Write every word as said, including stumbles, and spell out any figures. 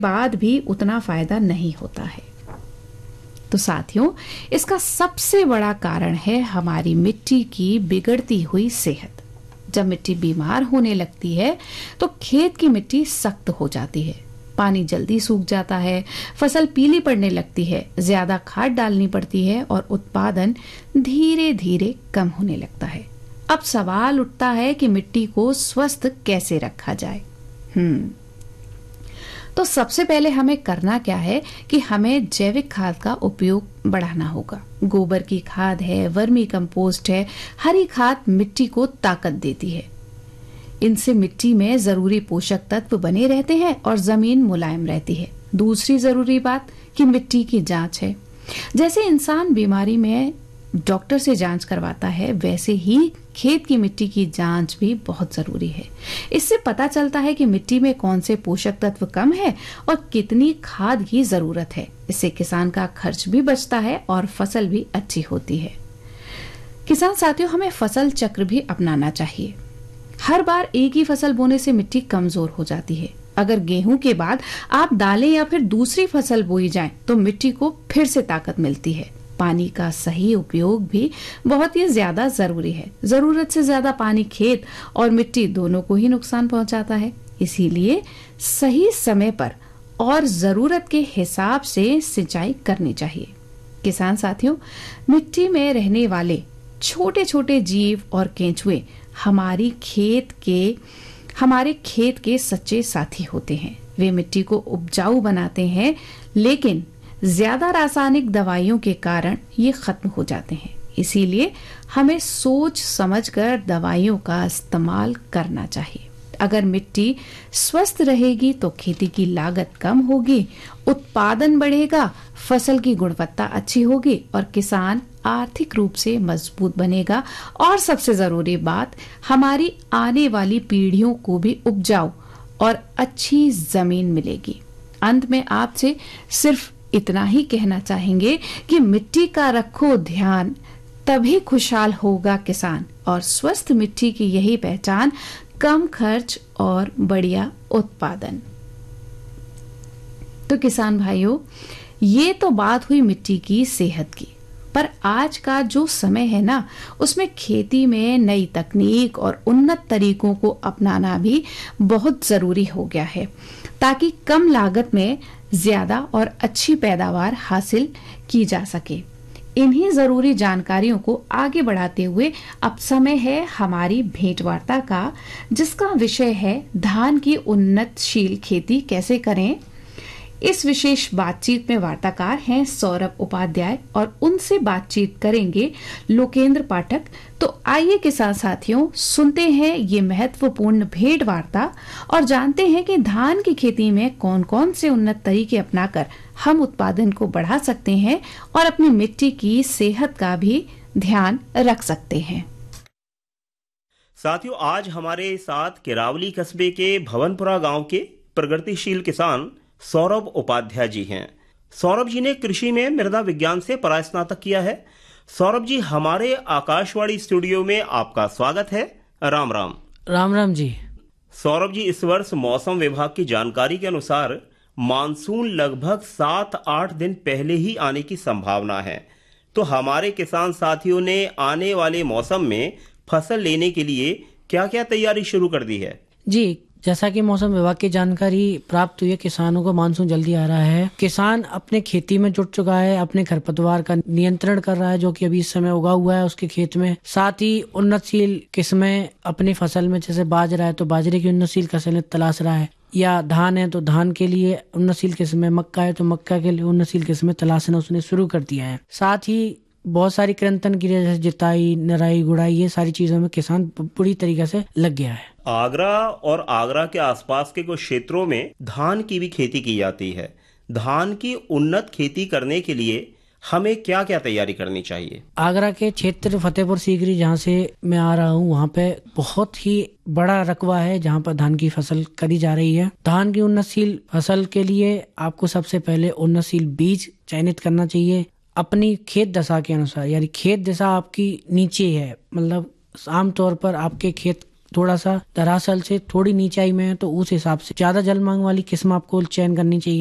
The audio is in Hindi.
बाद भी उतना फायदा नहीं होता है। तो साथियों, इसका सबसे बड़ा कारण है हमारी मिट्टी की बिगड़ती हुई सेहत। जब मिट्टी बीमार होने लगती है तो खेत की मिट्टी सख्त हो जाती है, पानी जल्दी सूख जाता है, फसल पीली पड़ने लगती है, ज्यादा खाद डालनी पड़ती है और उत्पादन धीरे धीरे कम होने लगता है। अब सवाल उठता है कि मिट्टी को स्वस्थ कैसे रखा जाए। हम्म तो सबसे पहले हमें करना क्या है कि हमें जैविक खाद का उपयोग बढ़ाना होगा। गोबर की खाद है, वर्मी कंपोस्ट है, हरी खाद मिट्टी को ताकत देती है। इनसे मिट्टी में जरूरी पोषक तत्व बने रहते हैं और जमीन मुलायम रहती है। दूसरी जरूरी बात कि मिट्टी की जांच है। जैसे इंसान बीमारी में डॉक्टर से जांच करवाता है, वैसे ही खेत की मिट्टी की जांच भी बहुत जरूरी है। इससे पता चलता है कि मिट्टी में कौन से पोषक तत्व कम है और कितनी खाद की जरूरत है। इससे किसान का खर्च भी बचता है और फसल भी अच्छी होती है। किसान साथियों, हमें फसल चक्र भी अपनाना चाहिए। हर बार एक ही फसल बोने से मिट्टी कमजोर हो जाती है। अगर गेहूं के बाद आप दालें या फिर दूसरी फसल बोई जाए तो मिट्टी को फिर से ताकत मिलती है। पानी का सही उपयोग भी बहुत ही ज्यादा जरूरी है। जरूरत से ज्यादा पानी खेत और मिट्टी दोनों को ही नुकसान पहुंचाता है। इसीलिए सही समय पर और जरूरत के हिसाब से सिंचाई करनी चाहिए। किसान साथियों, मिट्टी में रहने वाले छोटे छोटे जीव और केंचुए हमारी खेत के हमारे खेत के सच्चे साथी होते हैं। वे मिट्टी को उपजाऊ बनाते हैं, लेकिन ज्यादा रासायनिक दवाइयों के कारण ये खत्म हो जाते हैं। इसीलिए हमें सोच समझकर दवाइयों का इस्तेमाल करना चाहिए। अगर मिट्टी स्वस्थ रहेगी तो खेती की लागत कम होगी, उत्पादन बढ़ेगा, फसल की गुणवत्ता अच्छी होगी और किसान आर्थिक रूप से मजबूत बनेगा। और सबसे जरूरी बात, हमारी आने वाली पीढ़ियों को भी उपजाऊ और अच्छी जमीन मिलेगी। अंत में आपसे सिर्फ इतना ही कहना चाहेंगे कि मिट्टी का रखो ध्यान, तभी खुशहाल होगा किसान। और स्वस्थ मिट्टी की यही पहचान, कम खर्च और बढ़िया उत्पादन। तो किसान भाइयों, ये तो बात हुई मिट्टी की सेहत की, पर आज का जो समय है ना, उसमें खेती में नई तकनीक और उन्नत तरीकों को अपनाना भी बहुत जरूरी हो गया है, ताकि कम लागत में ज्यादा और अच्छी पैदावार हासिल की जा सके। इन्हीं जरूरी जानकारियों को आगे बढ़ाते हुए अब समय है हमारी भेंटवार्ता का, जिसका विषय है धान की उन्नतशील खेती कैसे करें। इस विशेष बातचीत में वार्ताकार हैं सौरभ उपाध्याय और उनसे बातचीत करेंगे लोकेंद्र पाठक। तो आइए किसान साथियों, सुनते हैं ये महत्वपूर्ण भेंट वार्ता और जानते हैं कि धान की खेती में कौन कौन से उन्नत तरीके अपनाकर हम उत्पादन को बढ़ा सकते हैं और अपनी मिट्टी की सेहत का भी ध्यान रख सकते हैं। साथियों, आज हमारे साथ केरावली कस्बे के भवनपुरा गांव के प्रगतिशील किसान सौरभ उपाध्याय जी हैं। सौरभ जी ने कृषि में मृदा विज्ञान से परास्नातक किया है। सौरभ जी, हमारे आकाशवाणी स्टूडियो में आपका स्वागत है। राम राम। राम राम जी। सौरभ जी, इस वर्ष मौसम विभाग की जानकारी के अनुसार मानसून लगभग सात आठ दिन पहले ही आने की संभावना है। तो हमारे किसान साथियों ने आने वाले मौसम में फसल लेने के लिए क्या क्या तैयारी शुरू कर दी है? जी, जैसा कि मौसम विभाग की जानकारी प्राप्त हुई है, किसानों को मानसून जल्दी आ रहा है। किसान अपने खेती में जुट चुका है, अपने खरपतवार का नियंत्रण कर रहा है जो कि अभी इस समय उगा हुआ है उसके खेत में। साथ ही उन्नतशील किस्में अपनी फसल में, जैसे बाजरा है तो बाजरे की उन्नतशील किस्में तलाश रहा है, या धान है तो धान के लिए उन्नतशील किस्में, मक्का है तो मक्का के लिए उन्नतशील किस्में तलाशना उसने शुरू कर दिया है। साथ ही बहुत सारी कृंतन क्रिया जैसे जिताई, नराई, गुड़ाई, ये सारी चीजों में किसान पूरी तरीके से लग गया है। आगरा और आगरा के आसपास के कुछ क्षेत्रों में धान की भी खेती की जाती है। धान की उन्नत खेती करने के लिए हमें क्या क्या तैयारी करनी चाहिए? आगरा के क्षेत्र फतेहपुर सीकरी, जहाँ से मैं आ रहा हूँ, वहाँ पे बहुत ही बड़ा रकबा है जहाँ पर धान की फसल करी जा रही है। धान की उन्नतशील फसल के लिए आपको सबसे पहले उन्नतशील बीज चयनित करना चाहिए अपनी खेत दशा के अनुसार। यानी खेत दशा आपकी नीचे है, मतलब आमतौर पर आपके खेत थोड़ा सा दरअसल से थोड़ी नीचाई में है तो उस हिसाब से ज्यादा जल मांग वाली किस्म आपको चयन करनी चाहिए।